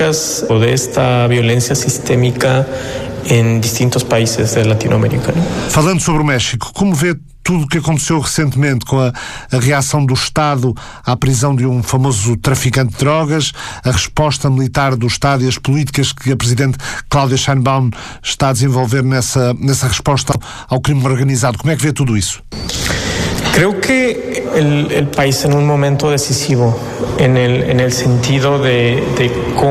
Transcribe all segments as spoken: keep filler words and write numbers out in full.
ou desta violência sistémica em distintos países da Latinoamérica. Falando sobre o México, como vê tudo o que aconteceu recentemente com a, a reação do Estado à prisão de um famoso traficante de drogas, a resposta militar do Estado e as políticas que a Presidente Claudia Sheinbaum está a desenvolver nessa, nessa resposta ao, ao crime organizado? Como é que vê tudo isso? Creo que el, el país en un momento decisivo en el, en el sentido de, de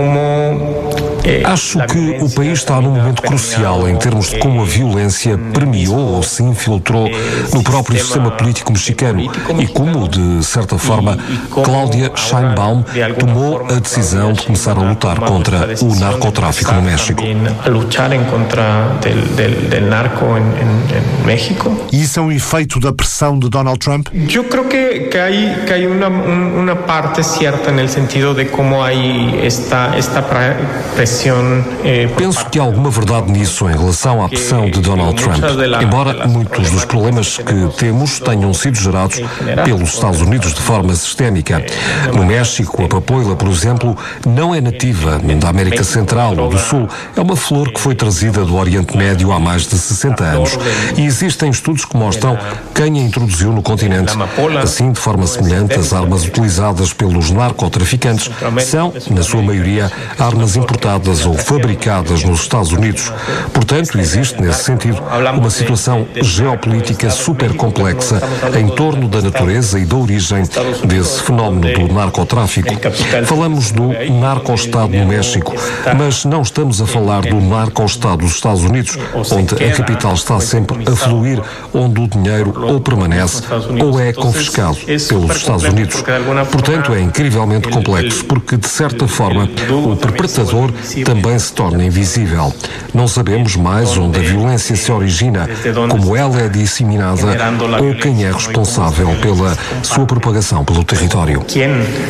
cómo Acho que o país está num momento crucial em termos de como a violência permeou ou se infiltrou no próprio sistema político mexicano e como, de certa forma, Claudia Sheinbaum tomou a decisão de começar a lutar contra o narcotráfico no México. A lutar em contra del, del, del narco em, em, em México. E isso é um efeito da pressão de Donald Trump? Eu creo que, que hay, que hay una, una parte cierta en el sentido de cómo hay esta, esta presión. Penso que há alguma verdade nisso em relação à pressão de Donald Trump, embora muitos dos problemas que temos tenham sido gerados pelos Estados Unidos de forma sistémica. No México, a papoila, por exemplo, não é nativa da América Central ou do Sul. É uma flor que foi trazida do Oriente Médio há mais de sessenta anos. E existem estudos que mostram quem a introduziu no continente. Assim, de forma semelhante, as armas utilizadas pelos narcotraficantes são, na sua maioria, armas importadas ou fabricadas nos Estados Unidos. Portanto, existe, nesse sentido, uma situação geopolítica super complexa em torno da natureza e da origem desse fenómeno do narcotráfico. Falamos do narco-estado no México, mas não estamos a falar do narco-estado dos Estados Unidos, onde a capital está sempre a fluir, onde o dinheiro ou permanece ou é confiscado pelos Estados Unidos. Portanto, é incrivelmente complexo, porque, de certa forma, o perpetrador também se torna invisível. Não sabemos mais onde a violência se origina, como ela é disseminada ou quem é responsável pela sua propagação pelo território. Quem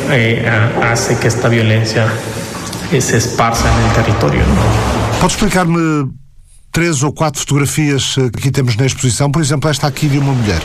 faz que esta violência se esparça no território? Pode explicar-me três ou quatro fotografias que aqui temos na exposição? Por exemplo, esta aqui de uma mulher.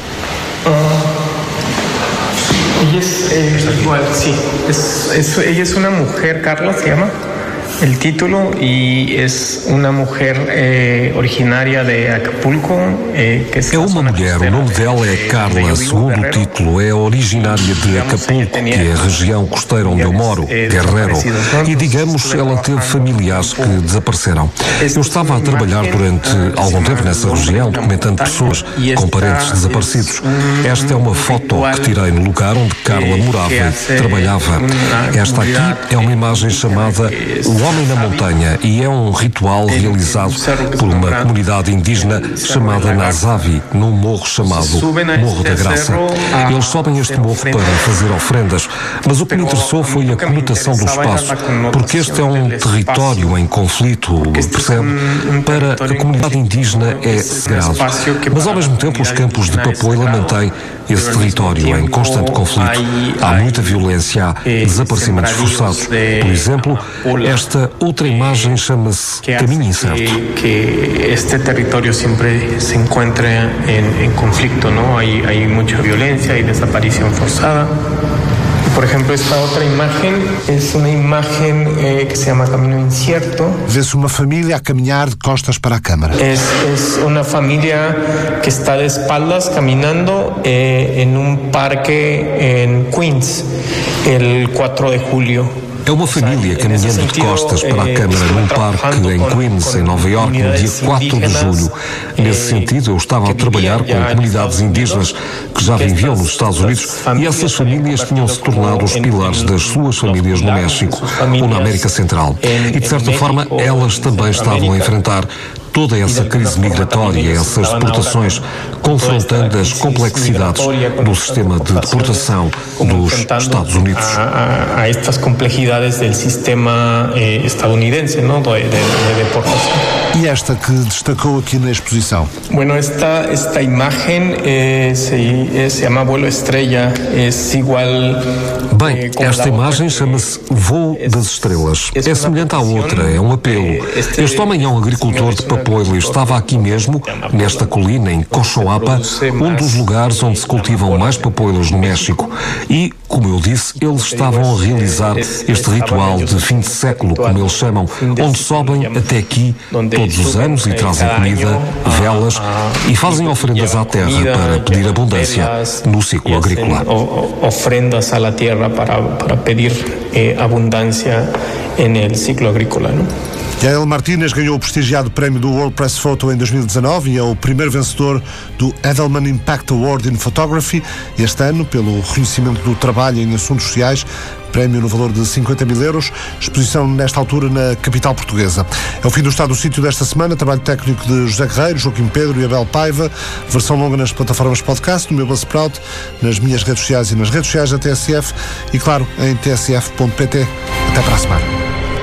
Ella es eh, igual, sí. Es, es, ella es una mujer, Carla se llama el título, y es una mujer eh, originaria de Acapulco. Eh, que é uma mulher, o nome dela é Carla, segundo o título, é originária de Acapulco, que é a região costeira onde eu moro, Guerrero, e digamos, ela teve familiares que desapareceram. Eu estava a trabalhar durante algum tempo nessa região, documentando pessoas com parentes desaparecidos. Esta é uma foto que tirei no lugar onde Carla morava e trabalhava. Esta aqui é uma imagem chamada O Homem na Montanha, e é um ritual realizado por uma comunidade indígena chamada Nazavi, num morro chamado Morro da Graça. Eles sobem este morro para fazer ofrendas, mas o que me interessou foi a conotação do espaço, porque este é um território em conflito, percebe? Para a comunidade indígena é sagrado, mas ao mesmo tempo os campos de papoila mantêm esse território em constante conflito. Há muita violência, há desaparecimentos forçados. Por exemplo, esta outra imagem chama-se Caminho Incerto. Que este território sempre se encontra em, em conflito, não? Há, há muita violência e desaparição forçada. Por ejemplo, esta otra imagen es una imagen eh, que se llama Camino Incierto. Vê-se uma família a caminhar de costas para a câmara. Es, es una familia que está de espaldas caminando eh, en un parque en Queens el cuatro de julio. É uma família caminhando de costas para a Câmara num parque em Queens, em Nova Iorque, no dia quatro de julho. Nesse sentido, eu estava a trabalhar com comunidades indígenas que já viviam nos Estados Unidos, e essas famílias tinham se tornado os pilares das suas famílias no México ou na América Central. E, de certa forma, elas também estavam a enfrentar toda essa crise migratória, essas deportações, confrontando as complexidades do sistema de deportação dos Estados Unidos. A, a estas complexidades do sistema eh, estadunidense, não, de, de, de deportação. E esta que destacou aqui na exposição? Bueno, esta, esta imagen eh, se, eh, se chama Vuelo Estrella, é igual... Bem, esta imagem chama-se Voo das Estrelas. É semelhante à outra, é um apelo. Este homem é um agricultor de papoila Poile estava aqui mesmo, nesta colina em Cochoapa, um dos lugares onde se cultivam mais papoilos no México. E, como eu disse, eles estavam a realizar este ritual de fim de século, como eles chamam, onde sobem até aqui todos os anos e trazem comida, velas e fazem ofrendas à terra para pedir abundância no ciclo agrícola. Ofrendas à terra para, para pedir eh, abundância no ciclo agrícola, não? Yael Martínez ganhou o prestigiado prémio do World Press Photo em dois mil e dezanove e é o primeiro vencedor do Edelman Impact Award in Photography este ano pelo reconhecimento do trabalho em assuntos sociais, prémio no valor de cinquenta mil euros, exposição nesta altura na capital portuguesa. É o fim do Estado do Sítio desta semana, trabalho técnico de José Guerreiro, Joaquim Pedro e Abel Paiva, versão longa nas plataformas podcast, no meu Buzzsprout, nas minhas redes sociais e nas redes sociais da T S F e, claro, em t s f ponto p t. Até para a semana.